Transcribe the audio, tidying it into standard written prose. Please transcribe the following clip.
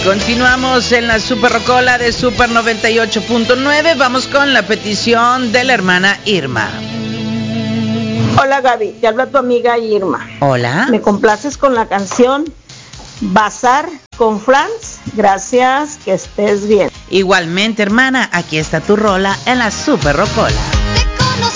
Continuamos en la Super Rocola de Super 98.9. Vamos con la petición de la hermana Irma. Hola Gaby, te habla tu amiga Irma. Hola. ¿Me complaces con la canción Bazar con Franz? Gracias, que estés bien. Igualmente, hermana, aquí está tu rola en la Super Rocola.